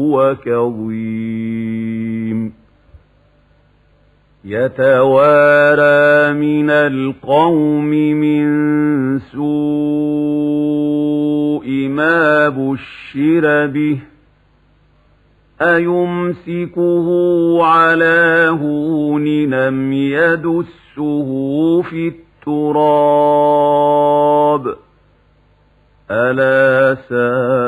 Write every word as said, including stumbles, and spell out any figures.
هُوَ كَظِيمٌ يَتَوَارَى مِنَ الْقَوْمِ مِنْ سُوءِ مَا بُشِّرَ بِهِ أَيُمْسِكُهُ عَلَى هُونٍ أَمْ يَدُسُّهُ فِي التُّرَابِ أَلَا سَاءَ